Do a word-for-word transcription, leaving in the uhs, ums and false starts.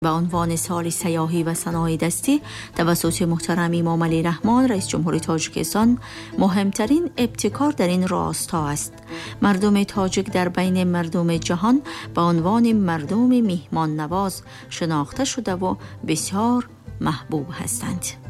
به عنوان سال سیاحی و صنایع دستی توسط محترم امام علی رحمان رئیس جمهور تاجیکستان مهمترین ابتکار در این راستا است. مردم تاجیک در بین مردم جهان به عنوان مردم میهمان نواز شناخته شده و بسیار محبوب هستند.